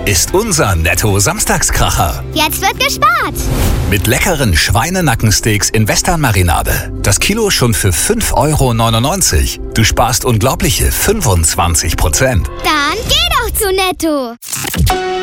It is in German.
ist unser Netto-Samstagskracher. Jetzt wird gespart. Mit leckeren Schweinenackensteaks in Western-Marinade. Das Kilo schon für 5,99 €. Du sparst unglaubliche 25%. Dann geh doch zu Netto.